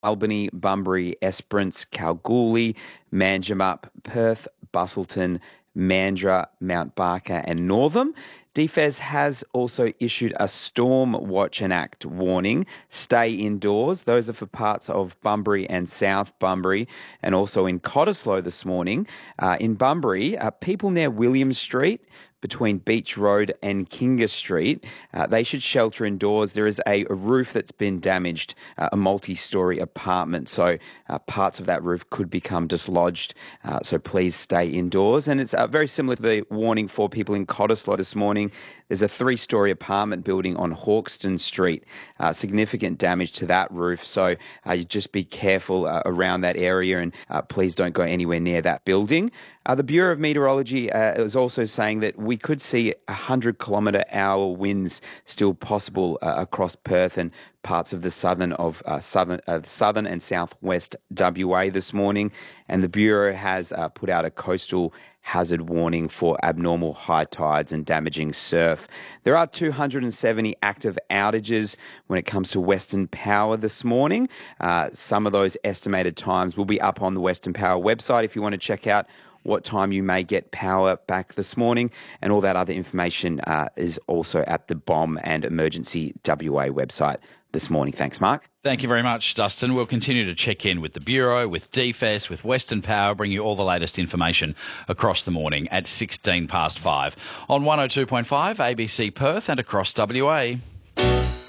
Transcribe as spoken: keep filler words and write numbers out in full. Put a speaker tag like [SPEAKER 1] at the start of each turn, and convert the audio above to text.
[SPEAKER 1] Albany, Bunbury, Esperance, Kalgoorlie, Manjimup, Perth, Busselton, Mandurah, Mount Barker and Northam. D F E S has also issued a Storm Watch and Act warning. Stay indoors. Those are for parts of Bunbury and South Bunbury, and also in Cottesloe this morning. Uh, in Bunbury, uh, people near William Street, between Beach Road and Kinga Street, uh, they should shelter indoors. There is a, a roof that's been damaged, uh, a multi-storey apartment, so uh, parts of that roof could become dislodged, uh, so please stay indoors. And it's uh, very similar to the warning for people in Cottesloe this morning. There's a three-storey apartment building on Hawkeston Street, uh, significant damage to that roof, so uh, you just be careful uh, around that area, and uh, please don't go anywhere near that building. Uh, the Bureau of Meteorology uh, is also saying that we could see one hundred kilometre hour winds still possible uh, across Perth and parts of the southern of uh, southern uh, southern and southwest W A this morning, and the Bureau has uh, put out a coastal hazard warning for abnormal high tides and damaging surf. There are two hundred seventy active outages when it comes to Western Power this morning. Uh, some of those estimated times will be up on the Western Power website if you want to check out what time you may get power back this morning, and all that other information uh, is also at the B O M and Emergency W A website this morning. Thanks, Mark.
[SPEAKER 2] Thank you very much, Dustin. We'll continue to check in with the Bureau, with D F E S, with Western Power, bring you all the latest information across the morning at sixteen past five on one oh two point five A B C Perth and across W A.